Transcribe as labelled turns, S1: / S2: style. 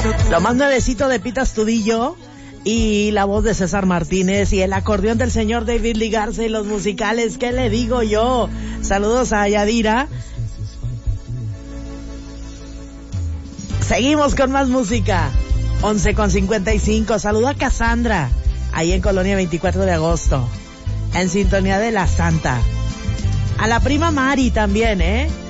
S1: Lo más nuevecito de Pita Astudillo y la voz de César Martínez y el acordeón del señor David Lee Garza y los musicales. ¿Qué le digo yo? Saludos a Yadira. Seguimos con más música. 11:55. Saludo a Cassandra, ahí en Colonia 24 de agosto, en sintonía de la Santa. A la prima Mari también,